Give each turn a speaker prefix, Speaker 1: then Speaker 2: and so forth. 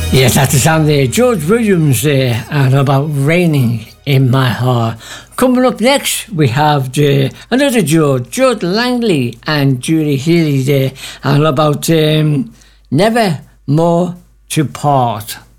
Speaker 1: Yes, that's the sound there. George Williams there, and about raining in my heart. Coming up next, we have another George Langley and Julie Healy there, and about Never More to Part.